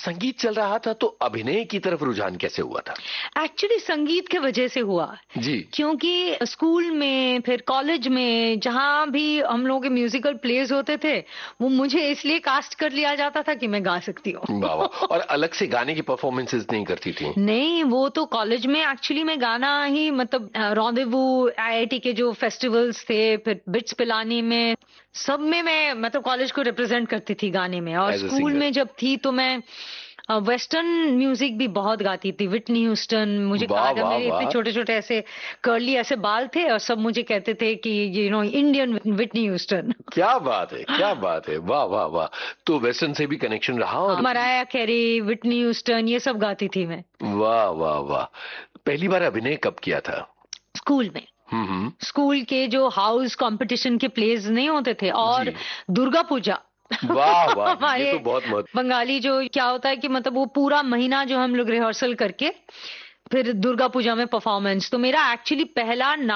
संगीत चल रहा था तो अभिनय की तरफ रुझान कैसे हुआ था? एक्चुअली संगीत के वजह से हुआ जी। क्योंकि स्कूल में फिर कॉलेज में जहाँ भी हम लोगों के म्यूजिकल प्लेज होते थे वो मुझे इसलिए कास्ट कर लिया जाता था कि मैं गा सकती हूँ। वाह वाह। और अलग से गाने की परफॉर्मेंसेस नहीं करती थी? नहीं, वो तो कॉलेज में एक्चुअली मैं गाना ही मतलब रॉन्डेवू आईआईटी के जो फेस्टिवल्स थे फिर बिट्स पिलानी में सब में मैं मतलब कॉलेज को रिप्रेजेंट करती थी गाने में। और एज अ स्कूल सिंगर? में जब थी तो मैं वेस्टर्न म्यूजिक भी बहुत गाती थी। विटनी ह्यूस्टन मुझे वाह कहा जब वाह मेरे इतने वाह। छोटे छोटे ऐसे कर्ली ऐसे बाल थे और सब मुझे कहते थे कि इंडियन विटनी ह्यूस्टन। क्या बात है, क्या बात है, वाह वाह वाह। तो वेस्टर्न से भी कनेक्शन रहा? और मराया कैरी, विटनी ह्यूस्टन ये सब गाती थी मैं वाह वाह वाह। पहली बार अभिनय कब किया था? स्कूल में। हम्म। स्कूल के जो हाउस कंपटीशन के प्लेज नहीं होते थे और जी। दुर्गा पूजा वाह वाह, ये हमारे तो बहुत महत्व। बंगाली जो क्या होता है कि मतलब वो पूरा महीना जो हम लोग रिहर्सल करके फिर दुर्गा पूजा में परफॉर्मेंस। तो मेरा एक्चुअली पहला